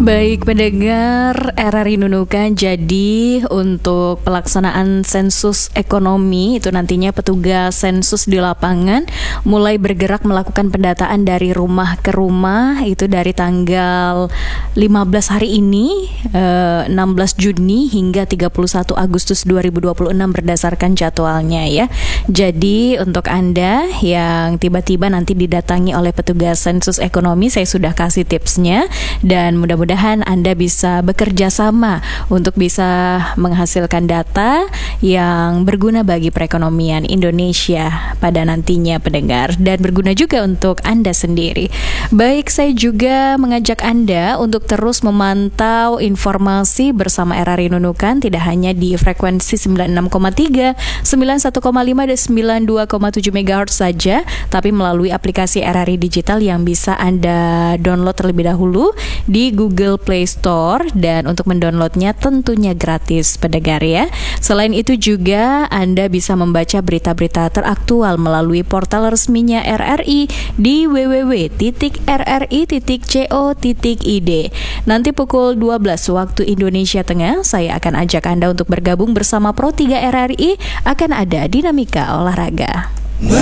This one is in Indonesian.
Baik pendengar RRI Nunukan, jadi untuk pelaksanaan sensus ekonomi itu nantinya petugas sensus di lapangan mulai bergerak melakukan pendataan dari rumah ke rumah itu dari tanggal 15 hari ini 16 Juni hingga 31 Agustus 2026 berdasarkan jadwalnya ya. Jadi untuk Anda yang tiba-tiba nanti didatangi oleh petugas sensus ekonomi, saya sudah kasih tipsnya dan mudah-mudahan Anda bisa bekerja sama untuk bisa menghasilkan data yang berguna bagi perekonomian Indonesia pada nantinya pendengar, dan berguna juga untuk Anda sendiri. Baik, saya juga mengajak Anda untuk terus memantau informasi bersama RRI Nunukan, tidak hanya di frekuensi 96,3, 91,5 dan 92,7 MHz saja, tapi melalui aplikasi RRI Digital yang bisa Anda download terlebih dahulu di Google Play Store, dan untuk mendownloadnya tentunya gratis pendengar ya. Selain itu juga Anda bisa membaca berita-berita teraktual melalui portal resminya RRI di www.rri.co.id. Nanti pukul 12 waktu Indonesia Tengah, saya akan ajak Anda untuk bergabung bersama Pro 3 RRI, akan ada dinamika olahraga.